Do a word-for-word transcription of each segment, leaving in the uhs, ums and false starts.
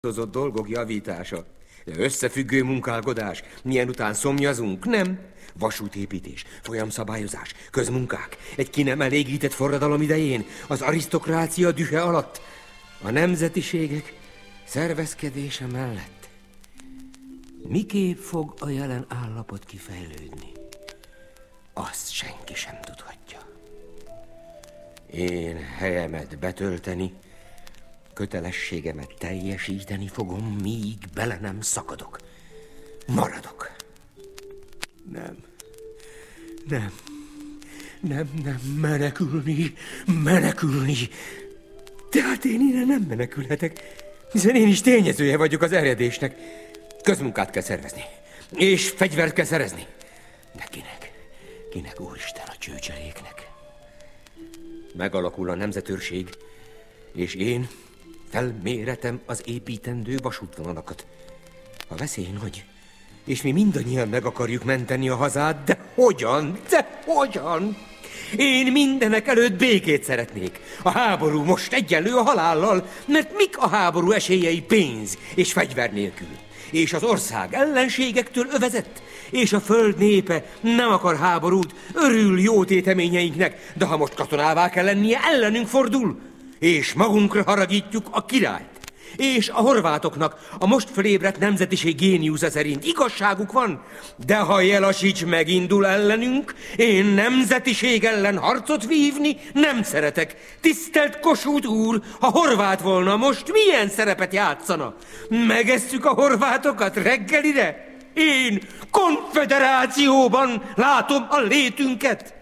hozott dolgok javítása. Összefüggő munkálkodás. Milyen után szomjazunk? Nem. Vasútépítés, folyamszabályozás, közmunkák. Egy ki nem elégített forradalom idején, az arisztokrácia dühe alatt, a nemzetiségek szervezkedése mellett. Miképp fog a jelen állapot kifejlődni? Azt senki sem tudhatja. Én helyemet betölteni, kötelességemet teljesíteni fogom, míg bele nem szakadok. Maradok. Nem. Nem. Nem, nem menekülni. Menekülni. Tehát én innen nem menekülhetek, hiszen én is tényezője vagyok az eredésnek. Közmunkát kell szervezni, és fegyvert kell szerezni. De kinek? Kinek, úristen, a csőcseléknek? Megalakul a nemzetőrség, és én felméretem az építendő vasútvonalakat. A veszély nagy, és mi mindannyian meg akarjuk menteni a hazát, de hogyan? De hogyan? Én mindenek előtt békét szeretnék. A háború most egyenlő a halállal, mert mik a háború esélyei pénz és fegyver nélkül? És az ország ellenségektől övezett, és a föld népe nem akar háborút, örül jó téteményeinknek, de ha most katonává kell lennie, ellenünk fordul, és magunkra haragítjuk a királyt. És a horvátoknak a most fölébredt nemzetiség géniusza szerint igazságuk van, de ha Jellasics megindul ellenünk, én nemzetiség ellen harcot vívni nem szeretek. Tisztelt Kossuth úr, ha horvát volna, most milyen szerepet játszana? Megesszük a horvátokat reggelire? Én konfederációban látom a létünket.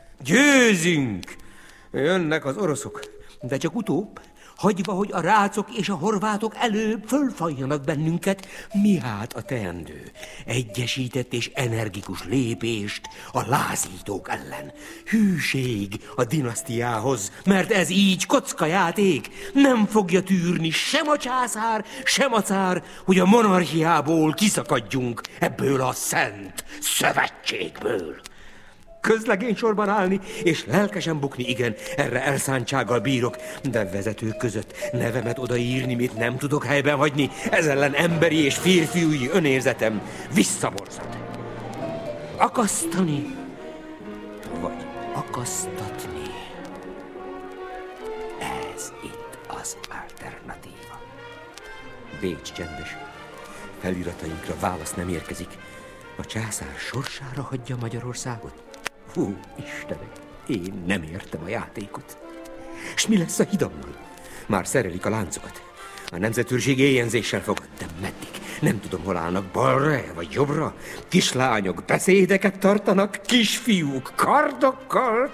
Győzünk! Jönnek az oroszok, de csak utóbb, hagyva, hogy a rácok és a horvátok előbb fölfaljanak bennünket, mi hát a teendő? Egyesített és energikus lépést a lázítók ellen. Hűség a dinasztiához, mert ez így kockajáték. Nem fogja tűrni sem a császár, sem a cár, hogy a monarchiából kiszakadjunk ebből a szent szövetségből. Közlegény sorban állni, és lelkesen bukni, igen, erre elszántsággal bírok, de vezetők között nevemet odaírni, mit nem tudok helyben hagyni, ez ellen emberi és férfiúi önérzetem visszaborzat. Akasztani, vagy akasztatni. Ez itt az alternatíva. Bécs csendes. Felirataikra válasz nem érkezik. A császár sorsára hagyja Magyarországot? Hú, Istenek, én nem értem a játékot. S mi lesz a hidammal? Már szerelik a láncokat. A nemzetőrség éjjenzéssel fogad, de meddig? Nem tudom, hol állnak, balra vagy jobbra. Kislányok beszédeket tartanak, kisfiúk kardokkal.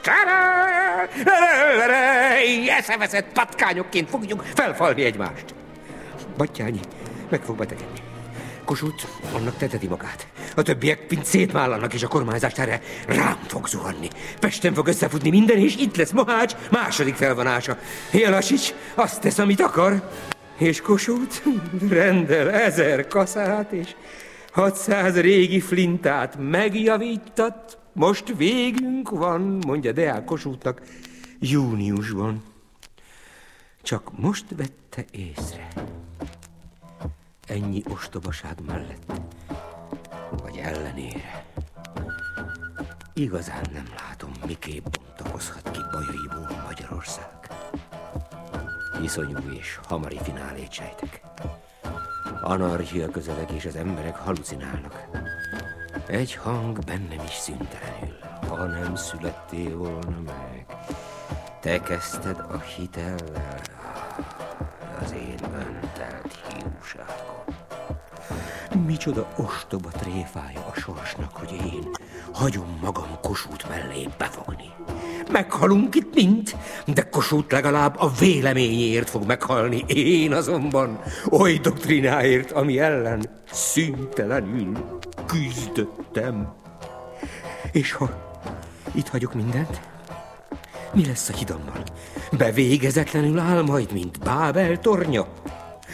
Eszeveszett patkányokként fogjuk felfalni egymást. Battyányi meg fog betegedni. Kossuth annak teteti magát. A többiek mint szétmállanak, és a kormányzást erre rám fog zuhanni. Pesten fog összefutni minden, és itt lesz Mohács második felvonása. Jellasics azt tesz, amit akar, és Kossuth rendel ezer kaszát, és hatszáz régi flintát megjavítat. Most végünk van, mondja Deák Kossuthnak júniusban. Csak most vette észre. Ennyi ostobaság mellett, vagy ellenére. Igazán nem látom, miképp bontakozhat ki bajaiból Magyarország. Iszonyú és hamari finálét sejtek. Anarchia közeleg, és az emberek halucinálnak. Egy hang bennem is szüntelenül. Ha nem születtél volna meg, te kezdted a hitellel, az én öntelt hiúságom. Micsoda ostoba tréfája a sorsnak, hogy én hagyom magam Kossuth mellé befogni. Meghalunk itt mind, de Kossuth legalább a véleményért fog meghalni. Én azonban oly doktrináért, ami ellen szüntelenül küzdöttem. És ha itt hagyok mindent, mi lesz a hidammal? Bevégezetlenül áll majd, mint Bábel tornya?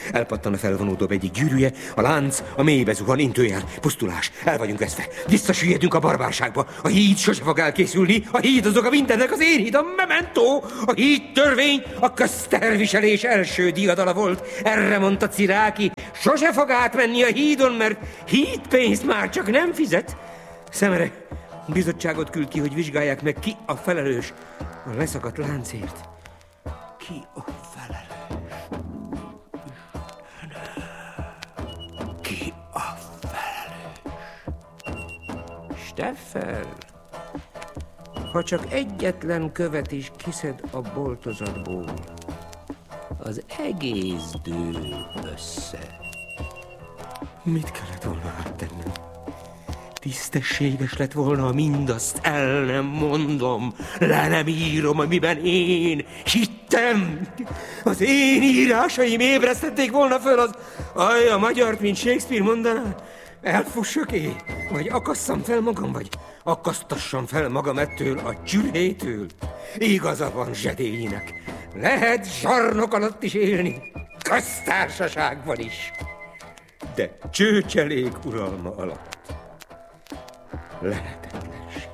Elpattan a felvonódob egyik gyűrűje, a lánc a mélybe zuhan, intőjel. Pusztulás, el vagyunk veszve. Visszasüllyedünk a barbárságba. A híd sose fog elkészülni. A híd azok a mindennek az én hídam, memento. A híd törvény, a közterviselés első diadala volt. Erre mondta Ciráki, sose fog átmenni a hídon, mert hídpénzt már csak nem fizet. Szemere bizottságot küld ki, hogy vizsgálják meg, ki a felelős a leszakadt láncért. Ki a felelős? Ki a felelős? Steffel, ha csak egyetlen követ is kiszed a boltozatból, az egész dől össze. Mit kellett volna áttennem? Tisztességes lett volna, ha mindazt el nem mondom, le nem írom, amiben én hittem. Az én írásaim ébresztették volna föl az, aj, a magyart, mint Shakespeare mondaná. Elfussak én, vagy akasszam fel magam, vagy akasztassam fel magam ettől a csülétől. Igaza van zsedényinek. Lehet zsarnok alatt is élni, köztársaságban is. De csőcselék uralma alatt lehetetlenség.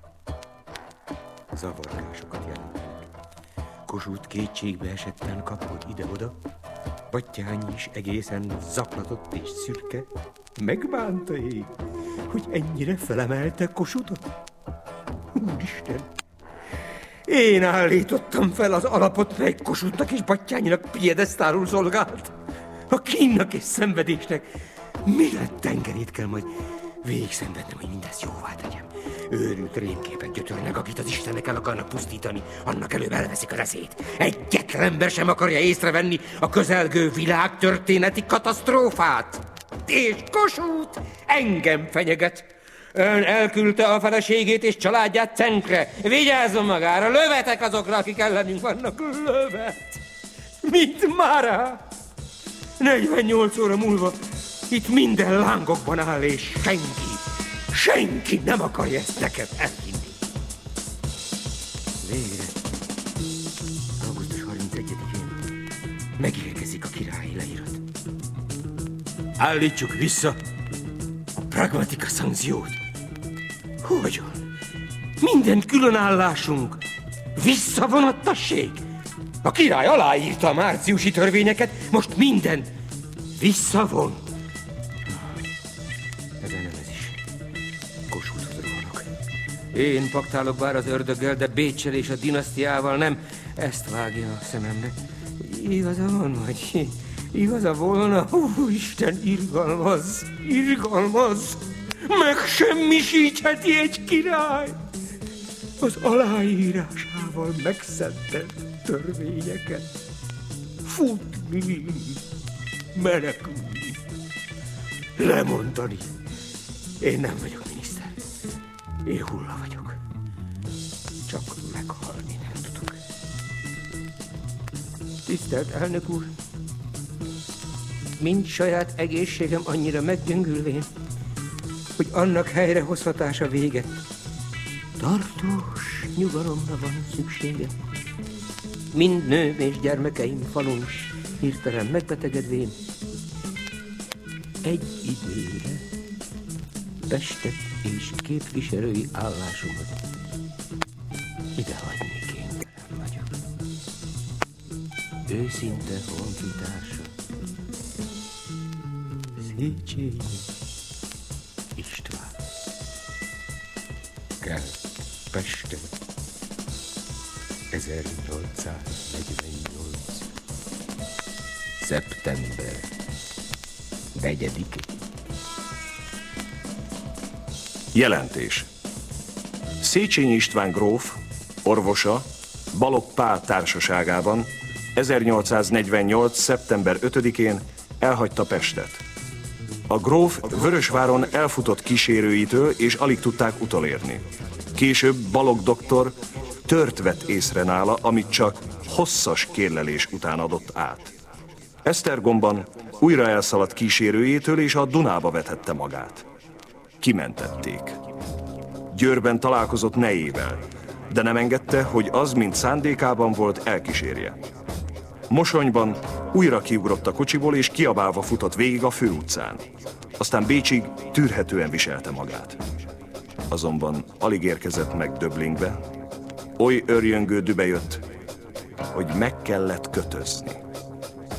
Zavargásokat jelentenek. Kossuth kétségbe esetten kapott ide-oda. Battyányi is egészen zaklatott és szürke. Megbánta ég, hogy ennyire felemelte Kossuthot. Úristen! Én állítottam fel az alapot, mely Kossuthnak és Battyányinak piedesztálul szolgált. A kínnak és szenvedésnek mi lett tengerét kell majd végig szenvednem, hogy mindezt jóvá tegyem. Őrült rémképek gyötörnek, akit az istenek el akarnak pusztítani, annak előbb elveszik a reszét. Egyetlen ember sem akarja észrevenni a közelgő világtörténeti katasztrófát. És Kossuth engem fenyeget. Ön elküldte a feleségét és családját Cenkre. Vigyázzon magára, lövetek azokra, akik ellenünk vannak. Lövet! Mint Mára! negyvennyolc óra múlva itt minden lángokban áll, és senki, senki nem akarja ezt nekem elhinni. Végre, augusztus harmincegyedikén megérkezik a királyi leírat. Állítsuk vissza a pragmatika szankciót. Hogyan? Minden különállásunk visszavonattassék. A király aláírta a márciusi törvényeket, most minden visszavon. Ezen nem ez is. Kossuthhoz rohanok. Én paktálok bár az ördöggel, de Béccsel és a dinasztiával nem. Ezt vágja a szemembe. Igaza van, vagy igaza volna? Ó, Isten, irgalmaz, irgalmaz. Megsemmisítheti egy király az aláírásával megszentelt törvényeket. Futni, menekülni, lemondani. Én nem vagyok miniszter. Én hulla vagyok. Csak meghalni nem tudok. Tisztelt elnök úr, mind saját egészségem annyira meggyöngülvén, hogy annak helyrehozhatása véget. Tartós nyugalomra van szükségem. Mind nőm és gyermekeim falun hirtelen megbetegedvén, egy időre Pestet és képviselői állásomat idehagyni kénytelen vagyok. Őszinte honfitársa Széchenyi István. Kell Pesten ezernyolcszáznegyvennyolc. szeptember negyedike. Jelentés. Széchenyi István gróf, orvosa, Balogh Pál társaságában ezernyolcszáznegyvennyolc. szeptember ötödikén elhagyta Pestet. A gróf Vörösváron elfutott kísérőitől, és alig tudták utolérni. Később Balogh doktor tört vett észre nála, amit csak hosszas kérlelés után adott át. Esztergomban újra elszaladt kísérőjétől, és a Dunába vetette magát. Kimentették. Győrben találkozott nejével, de nem engedte, hogy az, mint szándékában volt, elkísérje. Mosonyban újra kiugrott a kocsiból, és kiabálva futott végig a főutcán. Aztán Bécsig tűrhetően viselte magát. Azonban alig érkezett meg Döblingbe, oly örjöngő dübe jött, hogy meg kellett kötözni.